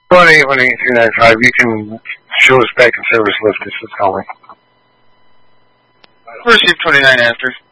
1-800-295. You can show us back in service list. This is calling. Receive 29 after.